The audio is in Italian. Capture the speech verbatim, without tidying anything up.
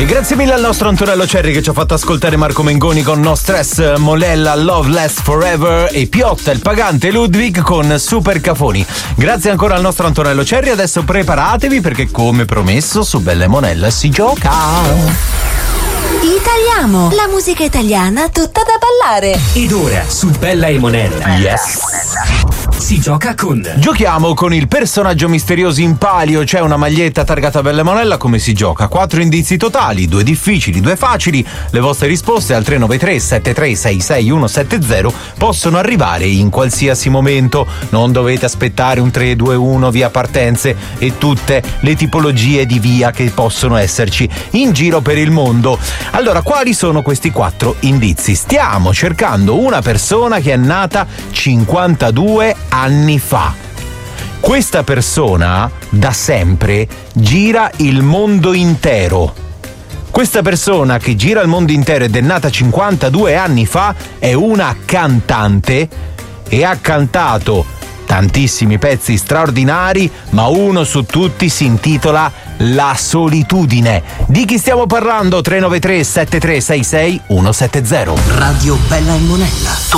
E grazie mille al nostro Antonello Cerri che ci ha fatto ascoltare Marco Mengoni con No Stress, Molella, Love Lasts Forever e Piotta, il pagante Ludwig con Super Cafoni. Grazie ancora al nostro Antonello Cerri. Adesso preparatevi perché, come promesso, su Bella e Monella si gioca. Italiamo, la musica italiana tutta da ballare. Ed ora su Bella e Monella. Yes. Si gioca con. Giochiamo con il personaggio misterioso in palio. C'è una maglietta targata Bella e Monella. Come si gioca? Quattro indizi totali, due difficili, due facili. Le vostre risposte al tre nove tre sette tre sei sei uno sette zero possono arrivare in qualsiasi momento. Non dovete aspettare un tre due uno via partenze e tutte le tipologie di via che possono esserci in giro per il mondo. Allora, quali sono questi quattro indizi? Stiamo cercando una persona che è nata cinquantadue anni fa. Questa persona da sempre gira il mondo intero. Questa persona che gira il mondo intero ed è nata cinquantadue anni fa è una cantante e ha cantato tantissimi pezzi straordinari, ma uno su tutti si intitola La solitudine. Di chi stiamo parlando? tre nove tre sette tre sei sei uno sette zero. Radio Bella e Monella.